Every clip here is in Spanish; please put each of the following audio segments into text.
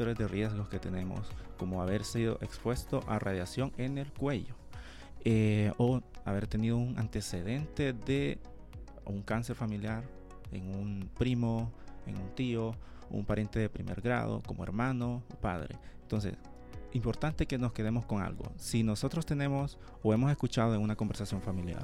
factores de riesgo que tenemos, como haber sido expuesto a radiación en el cuello, o haber tenido un antecedente de un cáncer familiar en un primo, en un tío, un pariente de primer grado, como hermano o padre. Entonces, importante que nos quedemos con algo. Si nosotros tenemos o hemos escuchado en una conversación familiar,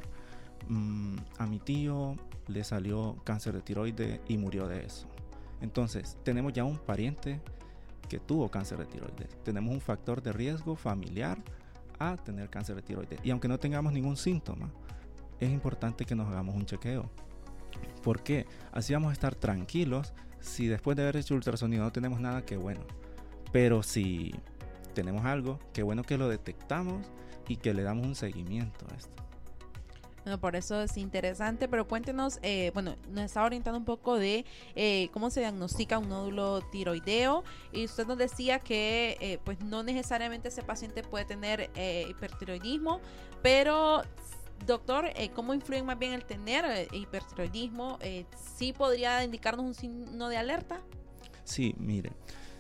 a mi tío le salió cáncer de tiroides y murió de eso. Entonces, tenemos ya un pariente que tuvo cáncer de tiroides. Tenemos un factor de riesgo familiar a tener cáncer de tiroides. Y aunque no tengamos ningún síntoma, es importante que nos hagamos un chequeo. ¿Por qué? Así vamos a estar tranquilos. Si después de haber hecho ultrasonido no tenemos nada, qué bueno. Pero si tenemos algo, qué bueno que lo detectamos y que le damos un seguimiento a esto. Bueno, por eso es interesante, pero cuéntenos, nos está orientando un poco de cómo se diagnostica un nódulo tiroideo, y usted nos decía que pues no necesariamente ese paciente puede tener hipertiroidismo, pero doctor, ¿cómo influye más bien el tener hipertiroidismo? ¿Sí podría indicarnos un signo de alerta? Sí, mire,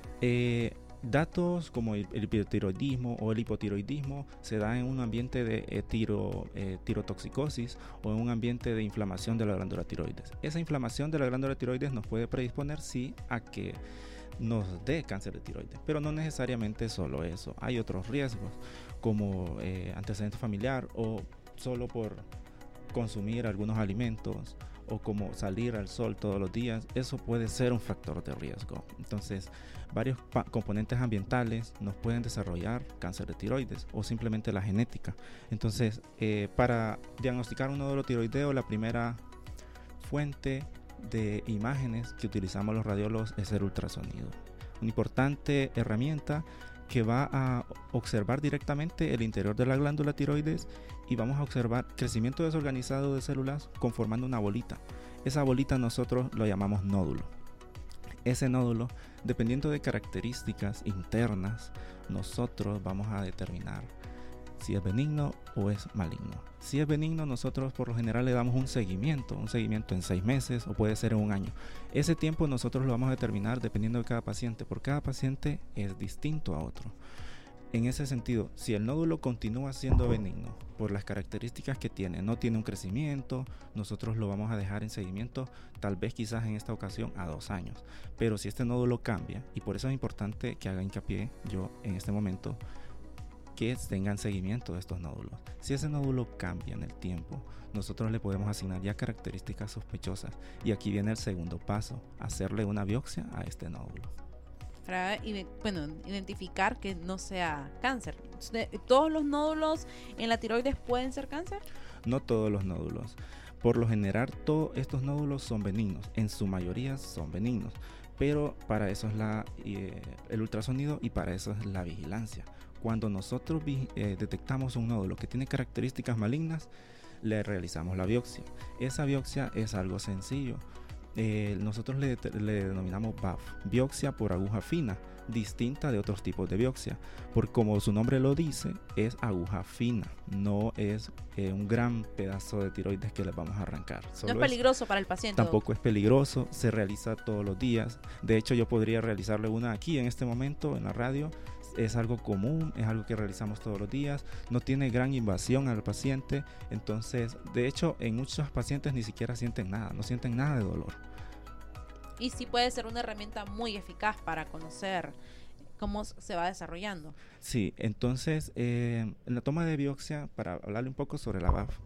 datos como el hipertiroidismo o el hipotiroidismo se da en un ambiente de tirotoxicosis o en un ambiente de inflamación de la glándula tiroides. Esa inflamación de la glándula tiroides nos puede predisponer, sí, a que nos dé cáncer de tiroides, pero no necesariamente solo eso. Hay otros riesgos como antecedente familiar, o solo por consumir algunos alimentos, o como salir al sol todos los días. Eso puede ser un factor de riesgo. Entonces, varios componentes ambientales nos pueden desarrollar cáncer de tiroides, o simplemente la genética. Entonces, para diagnosticar un nódulo tiroideo, la primera fuente de imágenes que utilizamos los radiólogos es el ultrasonido, una importante herramienta que va a observar directamente el interior de la glándula tiroides, y vamos a observar crecimiento desorganizado de células conformando una bolita. Esa bolita nosotros lo llamamos nódulo. Ese nódulo, dependiendo de características internas, nosotros vamos a determinar si es benigno o es maligno. Si es benigno, nosotros por lo general le damos un seguimiento en 6 meses o puede ser en un año. Ese tiempo nosotros lo vamos a determinar dependiendo de cada paciente, porque cada paciente es distinto a otro. En ese sentido, si el nódulo continúa siendo benigno por las características que tiene, no tiene un crecimiento, nosotros lo vamos a dejar en seguimiento, tal vez quizás en esta ocasión a 2 años. Pero si este nódulo cambia, y por eso es importante que haga hincapié yo en este momento, que tengan seguimiento de estos nódulos. Si ese nódulo cambia en el tiempo, nosotros le podemos asignar ya características sospechosas, y aquí viene el segundo paso, hacerle una biopsia a este nódulo. Para identificar que no sea cáncer. ¿Todos los nódulos en la tiroides pueden ser cáncer? No todos los nódulos. Por lo general, todos estos nódulos son benignos. En su mayoría son benignos. Pero para eso es el ultrasonido, y para eso es la vigilancia. Cuando nosotros detectamos un nódulo que tiene características malignas, le realizamos la biopsia. Esa biopsia es algo sencillo. Nosotros le denominamos BAF, biopsia por aguja fina, distinta de otros tipos de biopsia, porque como su nombre lo dice, es aguja fina, no es un gran pedazo de tiroides que les vamos a arrancar. No es peligroso para el paciente. Tampoco es peligroso, se realiza todos los días. De hecho, yo podría realizarle una aquí en este momento en la radio. Es algo común, es algo que realizamos todos los días, no tiene gran invasión al paciente. Entonces, de hecho, en muchos pacientes ni siquiera sienten nada, no sienten nada de dolor. Y sí puede ser una herramienta muy eficaz para conocer cómo se va desarrollando. Sí, entonces, en la toma de biopsia, para hablarle un poco sobre la BAF,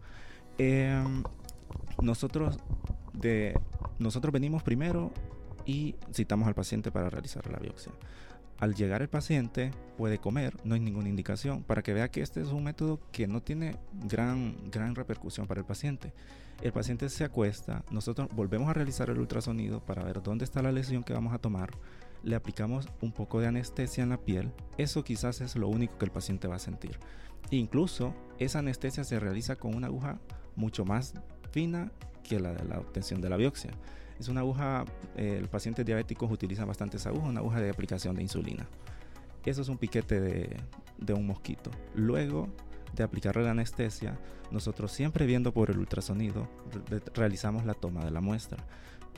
nosotros venimos primero y citamos al paciente para realizar la biopsia. Al llegar el paciente puede comer, no hay ninguna indicación, para que vea que este es un método que no tiene gran repercusión para el paciente. El paciente se acuesta, nosotros volvemos a realizar el ultrasonido para ver dónde está la lesión que vamos a tomar, le aplicamos un poco de anestesia en la piel, eso quizás es lo único que el paciente va a sentir. Incluso esa anestesia se realiza con una aguja mucho más fina que la de la obtención de la biopsia. Es una aguja, el paciente diabético utiliza bastante esa aguja, una aguja de aplicación de insulina. Eso es un piquete de un mosquito. Luego de aplicarle la anestesia, nosotros siempre viendo por el ultrasonido, realizamos la toma de la muestra.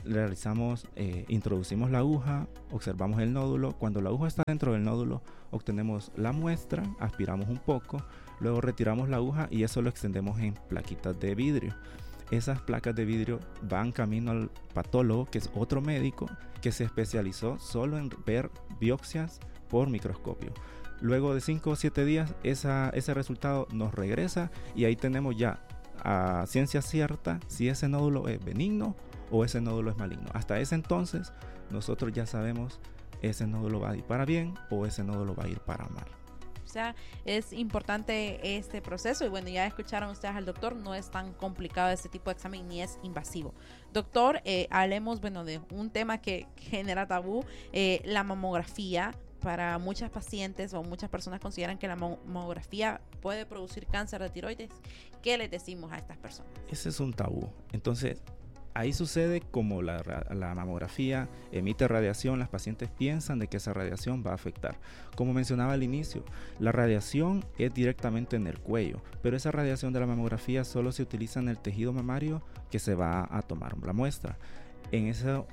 introducimos la aguja, observamos el nódulo. Cuando la aguja está dentro del nódulo, obtenemos la muestra, aspiramos un poco, luego retiramos la aguja y eso lo extendemos en plaquitas de vidrio. Esas placas de vidrio van camino al patólogo, que es otro médico que se especializó solo en ver biopsias por microscopio. Luego de 5 o 7 días ese resultado nos regresa y ahí tenemos ya a ciencia cierta si ese nódulo es benigno o ese nódulo es maligno. Hasta ese entonces nosotros ya sabemos ese nódulo va a ir para bien o ese nódulo va a ir para mal. O sea, es importante este proceso y bueno, ya escucharon ustedes al doctor, no es tan complicado este tipo de examen ni es invasivo. Doctor, hablemos de un tema que genera tabú, la mamografía. Para muchas pacientes o muchas personas consideran que la mamografía puede producir cáncer de tiroides. ¿Qué les decimos a estas personas? Ese es un tabú. Entonces, ahí sucede como la mamografía emite radiación, las pacientes piensan de que esa radiación va a afectar. Como mencionaba al inicio, la radiación es directamente en el cuello, pero esa radiación de la mamografía solo se utiliza en el tejido mamario que se va a tomar la muestra. En eso,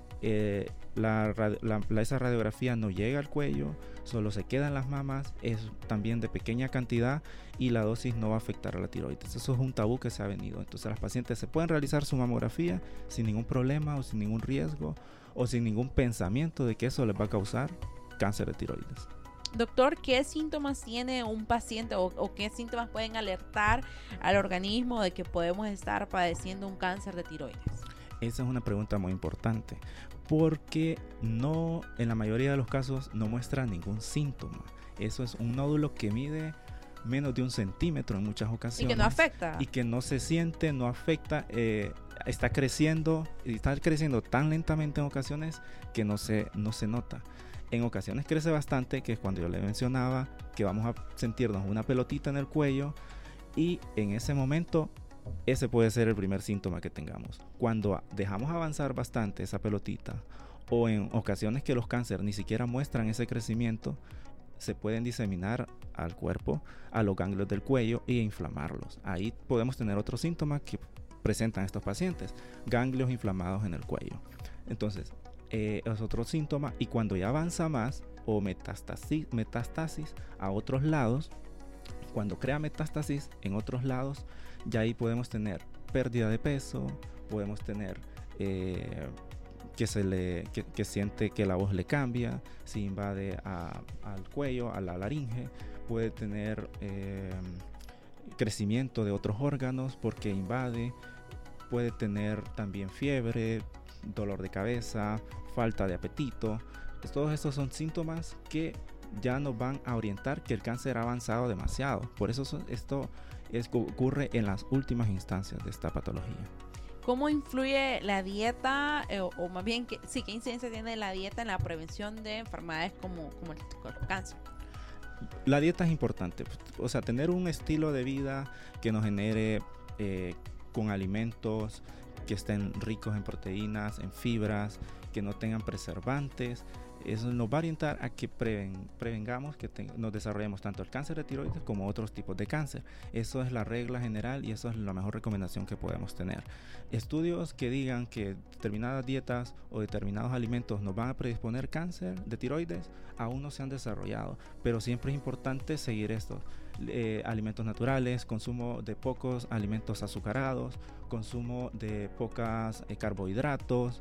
esa radiografía no llega al cuello, solo se queda en las mamas, es también de pequeña cantidad y la dosis no va a afectar a la tiroides. Eso es un tabú que se ha venido. Entonces las pacientes se pueden realizar su mamografía sin ningún problema o sin ningún riesgo o sin ningún pensamiento de que eso les va a causar cáncer de tiroides. Doctor, ¿qué síntomas tiene un paciente o qué síntomas pueden alertar al organismo de que podemos estar padeciendo un cáncer de tiroides? Esa es una pregunta muy importante porque en la mayoría de los casos no muestra ningún síntoma. Eso es un nódulo que mide menos de 1 centímetro en muchas ocasiones. Y que no afecta. Y que no se siente, no afecta, está creciendo tan lentamente en ocasiones que no se nota. En ocasiones crece bastante, que es cuando yo le mencionaba que vamos a sentirnos una pelotita en el cuello y en ese momento ese puede ser el primer síntoma que tengamos. Cuando dejamos avanzar bastante esa pelotita o en ocasiones que los cánceres ni siquiera muestran ese crecimiento, se pueden diseminar al cuerpo, a los ganglios del cuello e inflamarlos. Ahí podemos tener otro síntoma que presentan estos pacientes, ganglios inflamados en el cuello. Entonces, es otro síntoma y cuando ya avanza más o metástasis a otros lados, cuando crea metástasis en otros lados, ya ahí podemos tener pérdida de peso, podemos tener que siente que la voz le cambia, se invade al cuello, a la laringe, puede tener crecimiento de otros órganos porque invade, puede tener también fiebre, dolor de cabeza, falta de apetito. Todos estos son síntomas que ya nos van a orientar que el cáncer ha avanzado demasiado. Por eso esto ocurre en las últimas instancias de esta patología. ¿Cómo influye la dieta o más bien qué incidencia tiene la dieta en la prevención de enfermedades como el cáncer? La dieta es importante, o sea, tener un estilo de vida que nos genere con alimentos que estén ricos en proteínas, en fibras, que no tengan preservantes. Eso nos va a orientar a que prevengamos que nos desarrollemos tanto el cáncer de tiroides como otros tipos de cáncer. Eso es la regla general y eso es la mejor recomendación que podemos tener. Estudios que digan que determinadas dietas o determinados alimentos nos van a predisponer cáncer de tiroides aún no se han desarrollado, pero siempre es importante seguir esto. Alimentos naturales, consumo de pocos alimentos azucarados, consumo de pocos carbohidratos,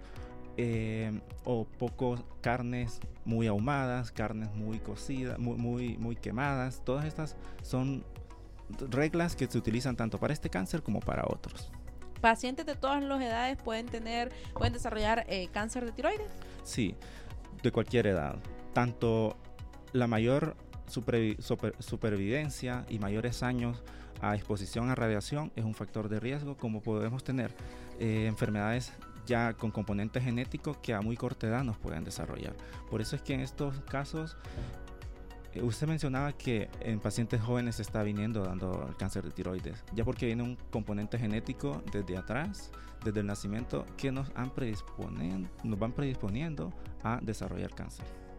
o pocos carnes muy ahumadas, carnes muy cocidas, muy quemadas. Todas estas son reglas que se utilizan tanto para este cáncer como para otros. ¿Pacientes de todas las edades pueden desarrollar cáncer de tiroides? Sí, de cualquier edad. Tanto la mayor supervivencia y mayores años a exposición a radiación es un factor de riesgo, como podemos tener enfermedades ya con componentes genéticos que a muy corta edad nos pueden desarrollar. Por eso es que en estos casos, usted mencionaba que en pacientes jóvenes se está dando el cáncer de tiroides, ya porque viene un componente genético desde atrás, desde el nacimiento, que nos van predisponiendo a desarrollar cáncer.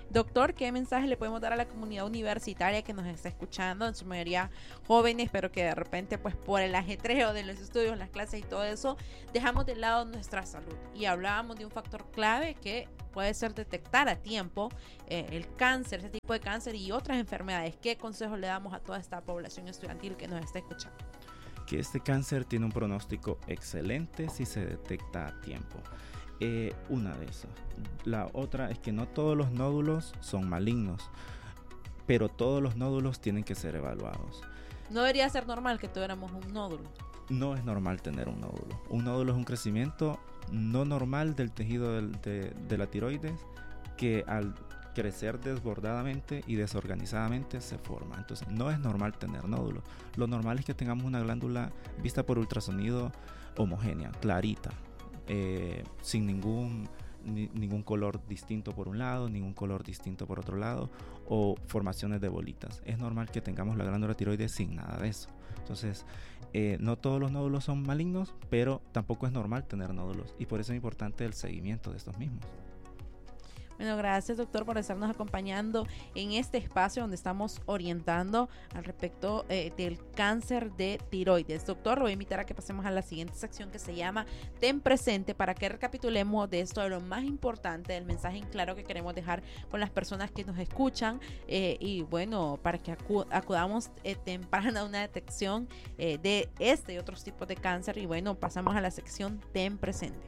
Doctor, ¿qué mensaje le podemos dar a la comunidad universitaria que nos está escuchando, en su mayoría jóvenes, pero que de repente pues por el ajetreo de los estudios, las clases y todo eso, dejamos de lado nuestra salud? Y hablábamos de un factor clave que puede ser detectar a tiempo el cáncer, ese tipo de cáncer y otras enfermedades. ¿Qué consejos le damos a toda esta población estudiantil que nos está escuchando? Que este cáncer tiene un pronóstico excelente si se detecta a tiempo. Una de esas. La otra es que no todos los nódulos son malignos, pero todos los nódulos tienen que ser evaluados. No debería ser normal que tuviéramos un nódulo. No es normal tener un nódulo. Un nódulo es un crecimiento no normal del tejido de la tiroides que al crecer desbordadamente y desorganizadamente se forma. Entonces no es normal tener nódulos. Lo normal es que tengamos una glándula vista por ultrasonido homogénea, clarita, sin ningún color distinto por un lado, ningún color distinto por otro lado, o formaciones de bolitas. Es normal que tengamos la glándula tiroides sin nada de eso. Entonces, no todos los nódulos son malignos, pero tampoco es normal tener nódulos, y por eso es importante el seguimiento de estos mismos. Bueno, gracias doctor por estarnos acompañando en este espacio donde estamos orientando al respecto del cáncer de tiroides. Doctor, lo voy a invitar a que pasemos a la siguiente sección que se llama Ten Presente, para que recapitulemos de esto, de lo más importante, del mensaje en claro que queremos dejar con las personas que nos escuchan y bueno, para que acudamos temprana a una detección de este y otros tipos de cáncer. Y bueno, pasamos a la sección Ten Presente.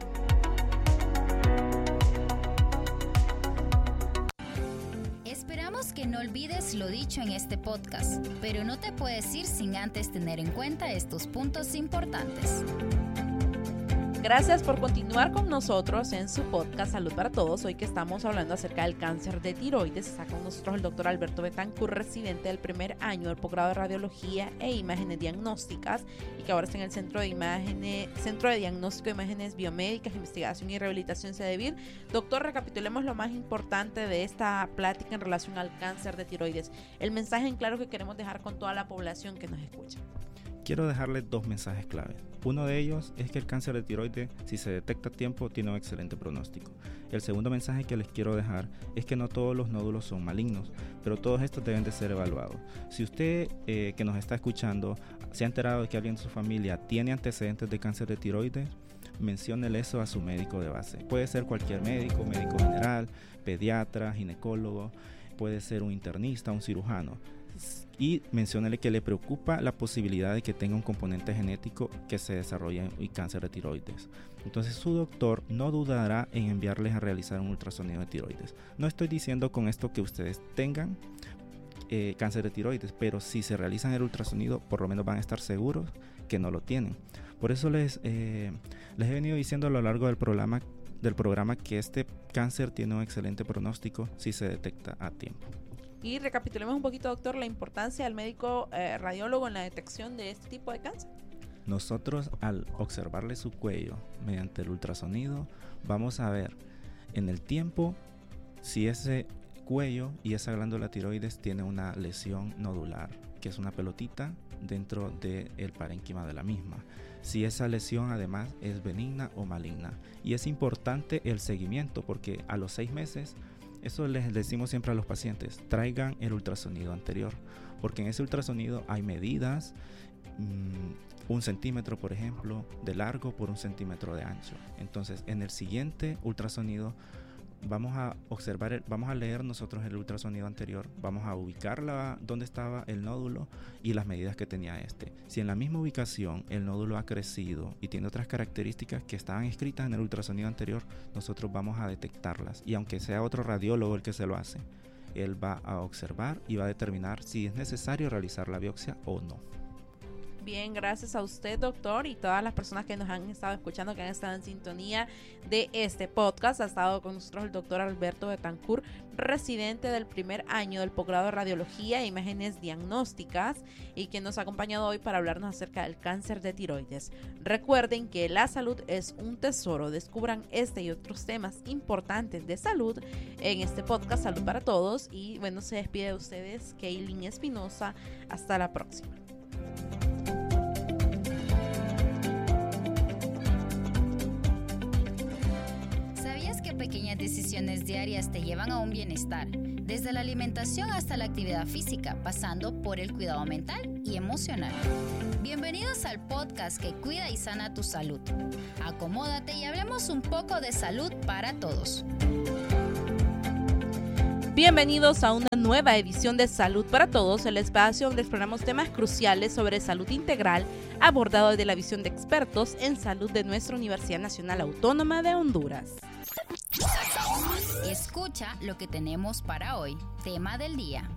Esperamos que no olvides lo dicho en este podcast, pero no te puedes ir sin antes tener en cuenta estos puntos importantes. Gracias por continuar con nosotros en su podcast Salud para Todos. Hoy que estamos hablando acerca del cáncer de tiroides, está con nosotros el doctor Alberto Betancourt, residente del primer año del posgrado de Radiología e Imágenes Diagnósticas y que ahora está en el Centro de Diagnóstico de Imágenes Biomédicas, Investigación y Rehabilitación CEDEVIR. Doctor, recapitulemos lo más importante de esta plática en relación al cáncer de tiroides. El mensaje en claro que queremos dejar con toda la población que nos escucha. Quiero dejarles dos mensajes clave. Uno de ellos es que el cáncer de tiroides, si se detecta a tiempo, tiene un excelente pronóstico. El segundo mensaje que les quiero dejar es que no todos los nódulos son malignos, pero todos estos deben de ser evaluados. Si usted que nos está escuchando se ha enterado de que alguien de su familia tiene antecedentes de cáncer de tiroides, menciónele eso a su médico de base. Puede ser cualquier médico, médico general, pediatra, ginecólogo, puede ser un internista, un cirujano. Y menciónele que le preocupa la posibilidad de que tenga un componente genético que se desarrolle en cáncer de tiroides. Entonces su doctor no dudará en enviarles a realizar un ultrasonido de tiroides. No estoy diciendo con esto que ustedes tengan cáncer de tiroides, pero si se realizan el ultrasonido, por lo menos van a estar seguros que no lo tienen. Por eso les he venido diciendo a lo largo del programa que este cáncer tiene un excelente pronóstico si se detecta a tiempo. Y recapitulemos un poquito, doctor, la importancia del médico radiólogo en la detección de este tipo de cáncer. Nosotros, al observarle su cuello mediante el ultrasonido, vamos a ver en el tiempo si ese cuello y esa glándula tiroides tiene una lesión nodular, que es una pelotita dentro del parénquima de la misma. Si esa lesión además es benigna o maligna. Y es importante el seguimiento, porque a los 6 meses, eso les decimos siempre a los pacientes, traigan el ultrasonido anterior, porque en ese ultrasonido hay medidas, 1 centímetro por ejemplo de largo por 1 centímetro de ancho. Entonces en el siguiente ultrasonido vamos a observar, vamos a leer nosotros el ultrasonido anterior, vamos a ubicar dónde estaba el nódulo y las medidas que tenía este. Si en la misma ubicación el nódulo ha crecido y tiene otras características que estaban escritas en el ultrasonido anterior, nosotros vamos a detectarlas, y aunque sea otro radiólogo el que se lo hace, él va a observar y va a determinar si es necesario realizar la biopsia o no. Bien, gracias a usted, doctor, y todas las personas que nos han estado escuchando, que han estado en sintonía de este podcast. Ha estado con nosotros el doctor Alberto Betancourt, residente del primer año del posgrado de Radiología e Imágenes Diagnósticas, y que nos ha acompañado hoy para hablarnos acerca del cáncer de tiroides. Recuerden que la salud es un tesoro. Descubran este y otros temas importantes de salud en este podcast Salud para Todos. Y bueno, se despide de ustedes Kaylin Espinosa. Hasta la próxima. pequeñas decisiones diarias te llevan a un bienestar, desde la alimentación hasta la actividad física, pasando por el cuidado mental y emocional. Bienvenidos al podcast que cuida y sana tu salud. Acomódate y hablemos un poco de salud para todos. Bienvenidos a una nueva edición de Salud para Todos, el espacio donde exploramos temas cruciales sobre salud integral abordados desde la visión de expertos en salud de nuestra Universidad Nacional Autónoma de Honduras. Escucha lo que tenemos para hoy. Tema del día.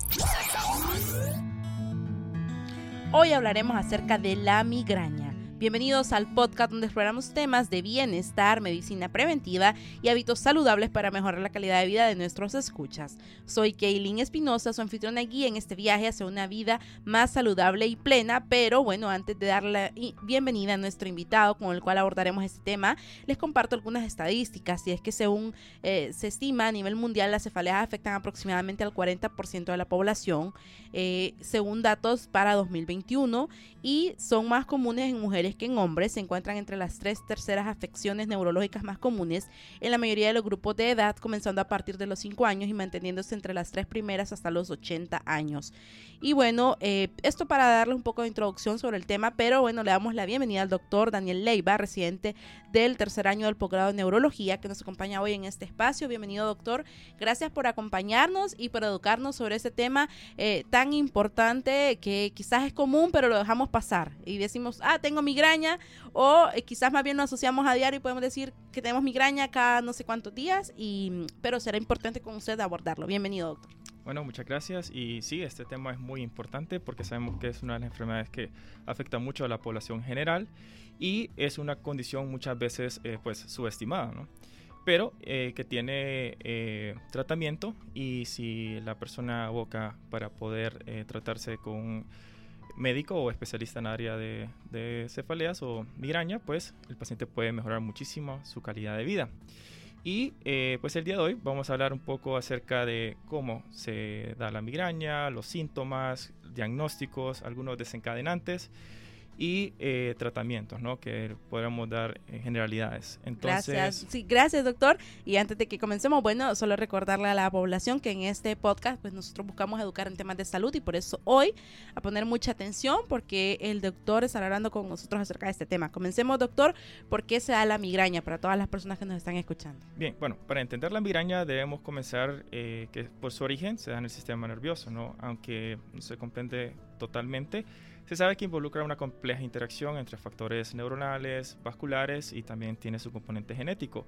Hoy hablaremos acerca de la migraña. Bienvenidos al podcast donde exploramos temas de bienestar, medicina preventiva y hábitos saludables para mejorar la calidad de vida de nuestros escuchas. Soy Kaylin Espinosa, su anfitriona guía en este viaje hacia una vida más saludable y plena, pero bueno, antes de darle la bienvenida a nuestro invitado con el cual abordaremos este tema, les comparto algunas estadísticas, y es que según se estima a nivel mundial, las cefaleas afectan aproximadamente al 40% de la población, según datos para 2021, y son más comunes en mujeres que en hombres. Se encuentran entre las 3/3 afecciones neurológicas más comunes en la mayoría de los grupos de edad, comenzando a partir de los 5 años y manteniéndose entre las 3 primeras hasta los 80 años. Y bueno, esto para darles un poco de introducción sobre el tema, pero bueno, le damos la bienvenida al doctor Daniel Leiva, residente del tercer año del posgrado de neurología, que nos acompaña hoy en este espacio. Bienvenido, doctor. Gracias por acompañarnos y por educarnos sobre este tema tan importante que quizás es común, pero lo dejamos pasar y decimos, tengo migraña, o quizás más bien lo asociamos a diario y podemos decir que tenemos migraña cada no sé cuántos días, pero será importante con usted abordarlo. Bienvenido, doctor. Bueno, muchas gracias. Y sí, este tema es muy importante porque sabemos que es una de las enfermedades que afecta mucho a la población general y es una condición muchas veces pues subestimada, ¿no? Pero que tiene tratamiento, y si la persona aboca para poder tratarse con un médico o especialista en área de cefaleas o migraña, pues el paciente puede mejorar muchísimo su calidad de vida. Y pues el día de hoy vamos a hablar un poco acerca de cómo se da la migraña, los síntomas, diagnósticos, algunos desencadenantes y tratamientos, ¿no?, que podamos dar en generalidades. Entonces, gracias, doctor. Y antes de que comencemos, bueno, solo recordarle a la población que en este podcast pues nosotros buscamos educar en temas de salud, y por eso hoy a poner mucha atención porque el doctor estará hablando con nosotros acerca de este tema. Comencemos, doctor. ¿Por qué se da la migraña para todas las personas que nos están escuchando? Bien, bueno, para entender la migraña debemos comenzar que por su origen se da en el sistema nervioso, ¿no? Aunque no se comprende totalmente, se sabe que involucra una compleja interacción entre factores neuronales, vasculares, y también tiene su componente genético.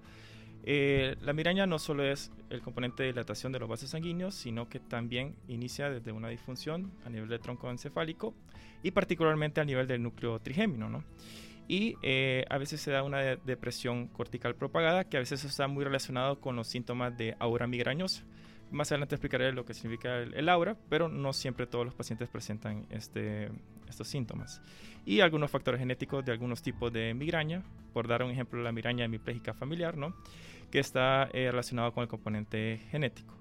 La migraña no solo es el componente de dilatación de los vasos sanguíneos, sino que también inicia desde una disfunción a nivel del tronco encefálico y particularmente a nivel del núcleo trigémino, ¿no? Y a veces se da una depresión cortical propagada, que a veces está muy relacionado con los síntomas de aura migrañosa. Más adelante explicaré lo que significa el aura, pero no siempre todos los pacientes presentan estos síntomas. Y algunos factores genéticos de algunos tipos de migraña, por dar un ejemplo, la migraña hemipléjica familiar, ¿no?, que está relacionado con el componente genético.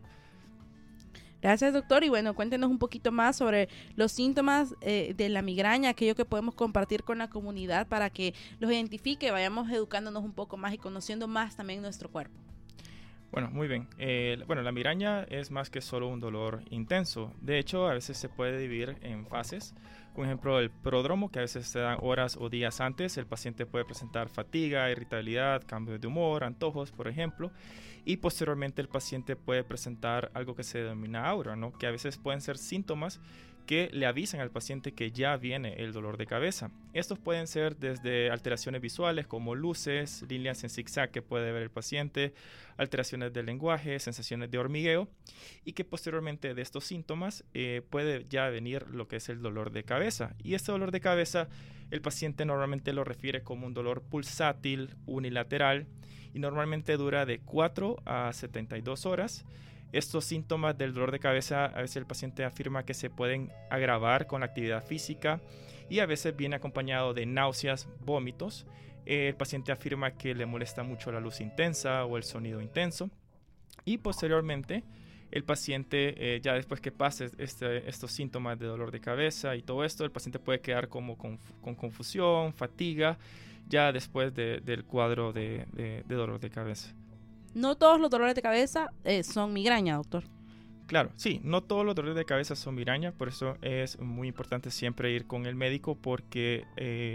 Gracias, doctor. Y bueno, cuéntenos un poquito más sobre los síntomas de la migraña, aquello que podemos compartir con la comunidad para que los identifique, vayamos educándonos un poco más y conociendo más también nuestro cuerpo. Bueno, muy bien. La migraña es más que solo un dolor intenso. De hecho, a veces se puede dividir en fases. Por ejemplo, el pródromo, que a veces se dan horas o días antes. El paciente puede presentar fatiga, irritabilidad, cambios de humor, antojos, por ejemplo. Y posteriormente el paciente puede presentar algo que se denomina aura, ¿no?, que a veces pueden ser síntomas que le avisan al paciente que ya viene el dolor de cabeza. Estos pueden ser desde alteraciones visuales como luces, líneas en zigzag que puede ver el paciente, alteraciones del lenguaje, sensaciones de hormigueo, y que posteriormente de estos síntomas puede ya venir lo que es el dolor de cabeza. Y este dolor de cabeza el paciente normalmente lo refiere como un dolor pulsátil, unilateral, y normalmente dura de 4 a 72 horas. Estos síntomas del dolor de cabeza a veces el paciente afirma que se pueden agravar con la actividad física y a veces viene acompañado de náuseas, vómitos. El paciente afirma que le molesta mucho la luz intensa o el sonido intenso. Y posteriormente el paciente, ya después que pase estos síntomas de dolor de cabeza y todo esto, el paciente puede quedar como con confusión, fatiga, ya después del cuadro de dolor de cabeza. no todos los dolores de cabeza son migraña, doctor. Claro, sí, no todos los dolores de cabeza son migraña, por eso es muy importante siempre ir con el médico porque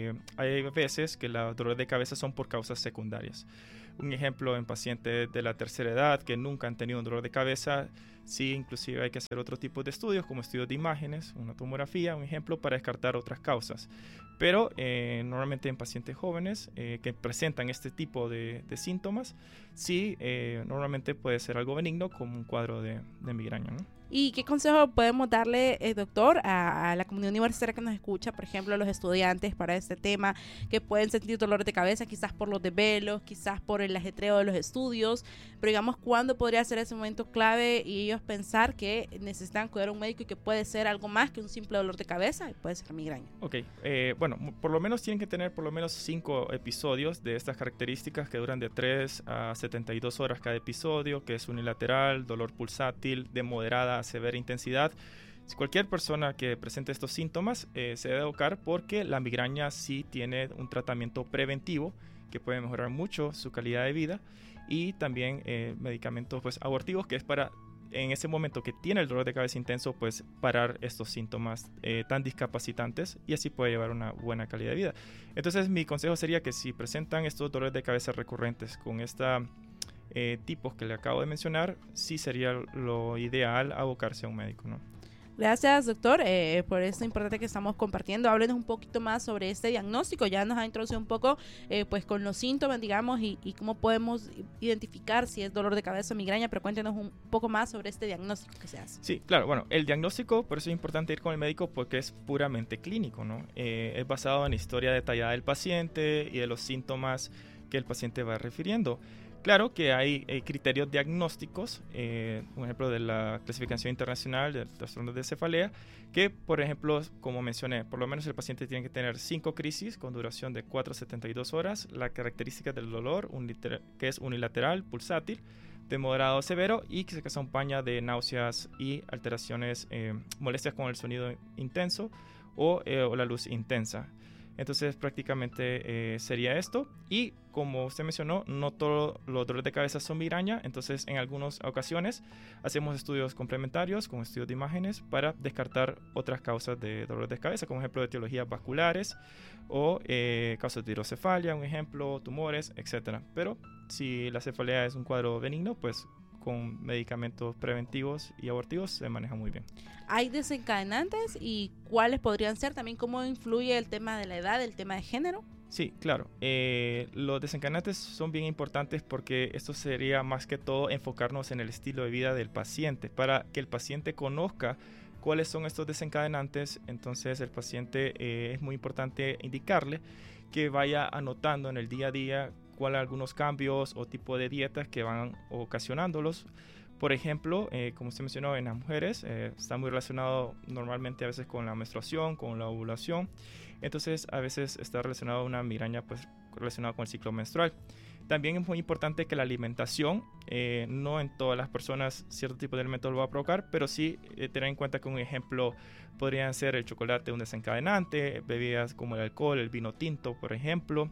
hay veces que los dolores de cabeza son por causas secundarias. Un ejemplo en pacientes de la tercera edad que nunca han tenido un dolor de cabeza, sí, inclusive hay que hacer otro tipo de estudios como estudios de imágenes, una tomografía, un ejemplo para descartar otras causas. Pero normalmente en pacientes jóvenes que presentan este tipo de síntomas, sí, normalmente puede ser algo benigno como un cuadro de migraña, ¿no? ¿Y qué consejo podemos darle, doctor, a la comunidad universitaria que nos escucha, por ejemplo, a los estudiantes para este tema, que pueden sentir dolores de cabeza, quizás por los desvelos, quizás por el ajetreo de los estudios, pero digamos, ¿cuándo podría ser ese momento clave y ellos pensar que necesitan cuidar a un médico y que puede ser algo más que un simple dolor de cabeza y puede ser migraña? Ok, bueno, por lo menos tienen que tener por lo menos 5 episodios de estas características que duran de 3 a 72 horas cada episodio, que es unilateral, dolor pulsátil, de moderada a severa intensidad. Si cualquier persona que presente estos síntomas se debe educar porque la migraña sí tiene un tratamiento preventivo que puede mejorar mucho su calidad de vida y también medicamentos pues abortivos que es para en ese momento que tiene el dolor de cabeza intenso pues parar estos síntomas tan discapacitantes y así puede llevar una buena calidad de vida. Entonces mi consejo sería que si presentan estos dolores de cabeza recurrentes con esta tipos que le acabo de mencionar, sí sería lo ideal abocarse a un médico, ¿no? Gracias, doctor, por esto importante que estamos compartiendo. Háblenos un poquito más sobre este diagnóstico. Ya nos ha introducido un poco pues con los síntomas, digamos, y cómo podemos identificar si es dolor de cabeza o migraña, pero cuéntenos un poco más sobre este diagnóstico que se hace. Sí, claro, bueno, el diagnóstico, por eso es importante ir con el médico porque es puramente clínico, ¿no? Es basado en la historia detallada del paciente y de los síntomas que el paciente va refiriendo. Claro que hay criterios diagnósticos, un ejemplo de la clasificación internacional de trastornos de cefalea, que por ejemplo, como mencioné, por lo menos el paciente tiene que tener 5 crisis con duración de 4 a 72 horas, la característica del dolor, que es unilateral, pulsátil, de moderado a severo y que se acompaña de náuseas y alteraciones, molestias con el sonido intenso o la luz intensa. Entonces prácticamente sería esto y como usted mencionó, no todos los dolores de cabeza son migraña, entonces en algunas ocasiones hacemos estudios complementarios con estudios de imágenes para descartar otras causas de dolores de cabeza, como ejemplo de etiologías vasculares o causas de hidrocefalia, un ejemplo, tumores, etc. Pero si la cefalea es un cuadro benigno, pues con medicamentos preventivos y abortivos se maneja muy bien. ¿Hay desencadenantes y cuáles podrían ser? También cómo influye el tema de la edad, el tema de género. Sí, claro. Los desencadenantes son bien importantes porque esto sería más que todo enfocarnos en el estilo de vida del paciente para que el paciente conozca cuáles son estos desencadenantes. Entonces el paciente es muy importante indicarle que vaya anotando en el día a día cuáles algunos cambios o tipo de dietas que van ocasionándolos. Por ejemplo, como usted mencionó, en las mujeres está muy relacionado normalmente a veces con la menstruación, con la ovulación. Entonces, a veces está relacionado a una migraña pues, relacionada con el ciclo menstrual. También es muy importante que la alimentación, no en todas las personas cierto tipo de alimentos lo va a provocar, pero sí tener en cuenta que un ejemplo podrían ser el chocolate, un desencadenante, bebidas como el alcohol, el vino tinto, por ejemplo.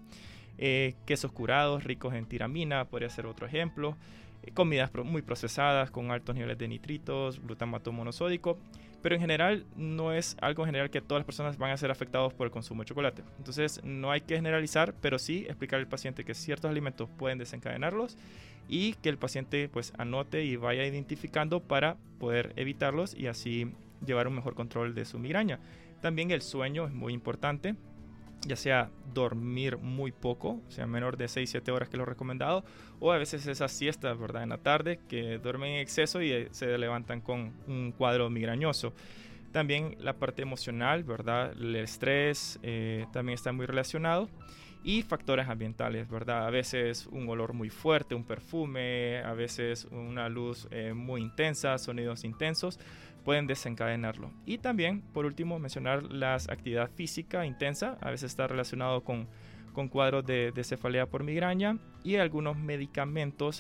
Quesos curados ricos en tiramina podría ser otro ejemplo, comidas muy procesadas con altos niveles de nitritos, glutamato monosódico, pero en general no es algo general que todas las personas van a ser afectados por el consumo de chocolate. Entonces no hay que generalizar, pero sí explicar al paciente que ciertos alimentos pueden desencadenarlos y que el paciente pues anote y vaya identificando para poder evitarlos y así llevar un mejor control de su migraña. También el sueño es muy importante, ya sea dormir muy poco, o sea menor de 6-7 horas que lo recomendado, o a veces esas siestas, ¿verdad?, en la tarde que duermen en exceso y se levantan con un cuadro migrañoso. También la parte emocional, ¿verdad?, el estrés también está muy relacionado, y factores ambientales, ¿verdad?, a veces un olor muy fuerte, un perfume, a veces una luz muy intensa, sonidos intensos, pueden desencadenarlo. Y también, por último, mencionar la actividad física intensa, a veces está relacionado con cuadros de cefalea por migraña y algunos medicamentos.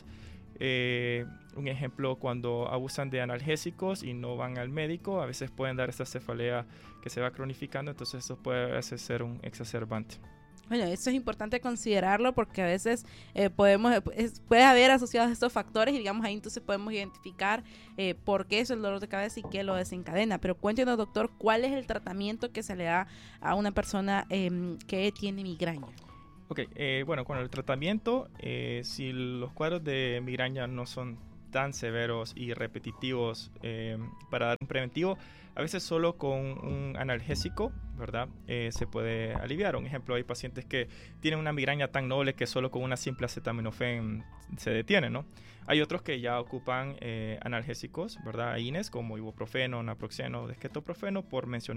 Un ejemplo, cuando abusan de analgésicos y no van al médico, a veces pueden dar esta cefalea que se va cronificando, entonces esto puede ser un exacerbante. Bueno, eso es importante considerarlo porque a veces puede haber asociados estos factores y digamos ahí entonces podemos identificar por qué es el dolor de cabeza y qué lo desencadena. Pero cuéntenos, doctor, ¿cuál es el tratamiento que se le da a una persona que tiene migraña? Ok, bueno, con el tratamiento, si los cuadros de migraña no son tan severos y repetitivos para dar un preventivo, a veces solo con un analgésico, ¿verdad? Se puede aliviar. Un ejemplo, hay pacientes que tienen una migraña tan noble que solo con una simple acetaminofén se detiene, ¿no? Hay otros que ya ocupan analgésicos, ¿verdad? AINES como ibuprofeno, naproxeno, desquetoprofeno, por mencionar